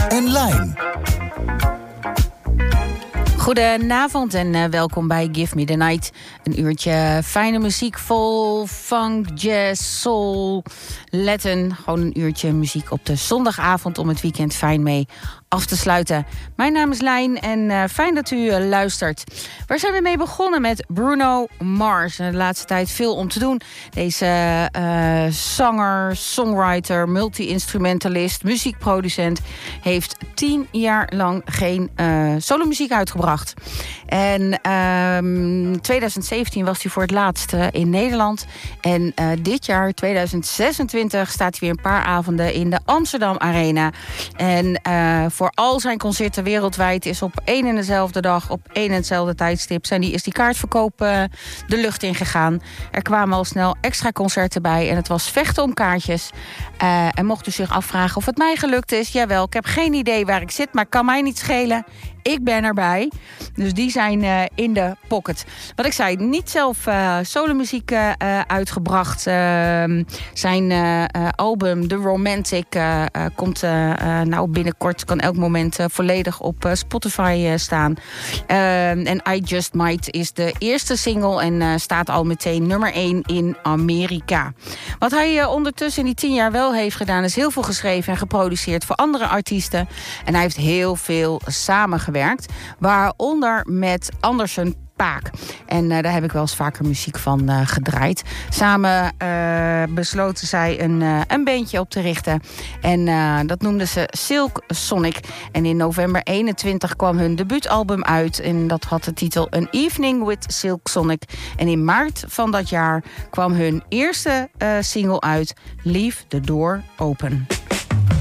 en Line. Goedenavond en welkom bij Give Me The Night. Een uurtje fijne muziek vol funk, jazz, soul, Latin. Gewoon een uurtje muziek op de zondagavond om het weekend fijn mee af te sluiten. Mijn naam is Lijn en fijn dat u luistert. Waar zijn we mee begonnen? Met Bruno Mars. De laatste tijd veel om te doen. Deze zanger, songwriter, multi-instrumentalist, muziekproducent heeft 10 jaar lang geen solomuziek uitgebracht. En 2017 was hij voor het laatst in Nederland. En dit jaar, 2026, staat hij weer een paar avonden in de Amsterdam Arena. En voor al zijn concerten wereldwijd is op één en dezelfde dag, op één en hetzelfde tijdstip, is die kaartverkoop de lucht ingegaan. Er kwamen al snel extra concerten bij en het was vechten om kaartjes. En mocht u zich afvragen of het mij gelukt is, jawel, ik heb geen idee waar ik zit, maar kan mij niet schelen. Ik ben erbij. Dus die zijn in de pocket. Wat ik zei, niet zelf solomuziek uitgebracht. Zijn album The Romantic komt binnenkort, kan elk moment volledig op Spotify staan. En I Just Might is de eerste single en staat al meteen nummer 1 in Amerika. Wat hij ondertussen in die 10 jaar wel heeft gedaan, is heel veel geschreven en geproduceerd voor andere artiesten. En hij heeft heel veel samengewerkt. Waaronder met Anderson .Paak. En daar heb ik wel eens vaker muziek van gedraaid. Samen besloten zij een bandje op te richten. En dat noemden ze Silk Sonic. En in november 21 kwam hun debuutalbum uit. En dat had de titel An Evening with Silk Sonic. En in maart van dat jaar kwam hun eerste single uit, Leave the Door Open.